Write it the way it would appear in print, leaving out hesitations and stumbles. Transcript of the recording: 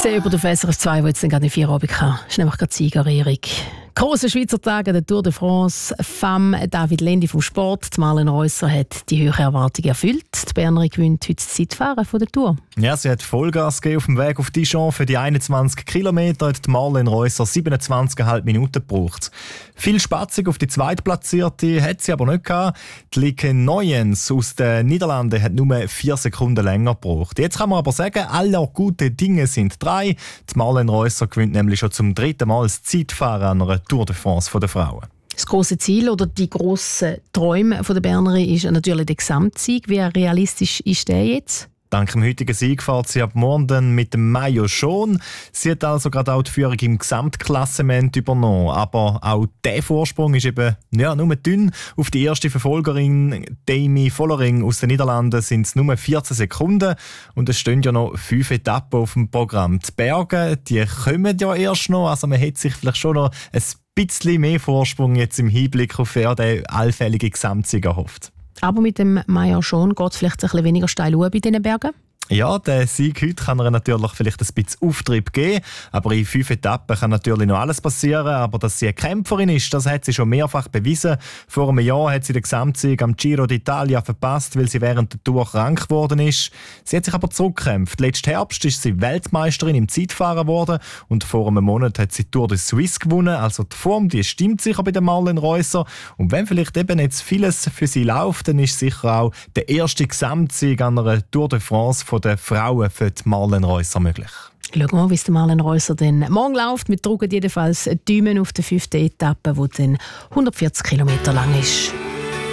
Der über den SRF 2, der jetzt gerade in 4 Abend kam, ist nämlich gerade Siegerehrung. Große Schweizer Tage, der Tour de France. Femme David Lendi vom Sport. Die Marlene Reusser hat die höhere Erwartung erfüllt. Die Bernerin gewinnt heute das Zeitfahren von der Tour. Ja, sie hat Vollgas gegeben auf dem Weg auf Dijon. Für die 21 Kilometer hat die Marlene Reusser 27,5 Minuten gebraucht. Viel Spatzig auf die Zweitplatzierte hat sie aber nicht gehabt. Die Lieke Noyens aus den Niederlanden hat nur 4 Sekunden länger gebraucht. Jetzt kann man aber sagen, alle gute Dinge sind 3. Die Marlene Reusser gewinnt nämlich schon zum 3. Mal das Zeitfahren an einer Tour de France der Frauen. Das grosse Ziel oder die grossen Träume der Bernerin ist natürlich der Gesamtsieg. Wie realistisch ist der jetzt? Dank dem heutigen Sieg fährt sie ab morgen mit dem Maillot schon. Sie hat also gerade auch die Führung im Gesamtklassement übernommen. Aber auch dieser Vorsprung ist eben nur dünn. Auf die erste Verfolgerin, Demi Vollering aus den Niederlanden, sind es nur 14 Sekunden. Und es stehen ja noch 5 Etappen auf dem Programm. Die Berge, die kommen ja erst noch. Also man hätte sich vielleicht schon noch ein bisschen mehr Vorsprung jetzt im Hinblick auf den allfälligen Gesamtsieg erhofft. Aber mit dem Maillot schon geht es vielleicht ein bisschen weniger steil bei diesen Bergen? Ja, der Sieg heute kann ihr natürlich vielleicht ein bisschen Auftrieb geben. Aber in 5 Etappen kann natürlich noch alles passieren. Aber dass sie eine Kämpferin ist, das hat sie schon mehrfach bewiesen. Vor einem Jahr hat sie den Gesamtsieg am Giro d'Italia verpasst, weil sie während der Tour krank geworden ist. Sie hat sich aber zurückgekämpft. Letzten Herbst ist sie Weltmeisterin im Zeitfahren geworden. Und vor einem Monat hat sie die Tour de Suisse gewonnen. Also die Form, die stimmt sicher bei der Marlene Reusser. Und wenn vielleicht eben jetzt vieles für sie läuft, dann ist sicher auch der erste Gesamtsieg an einer Tour de France von der Frauen für die Marlene Reusser möglich. Schauen wir mal, wie es der Marlene Reusser dann morgen läuft. Wir drücken jedenfalls Daumen auf der 5. Etappe, die dann 140 Kilometer lang ist.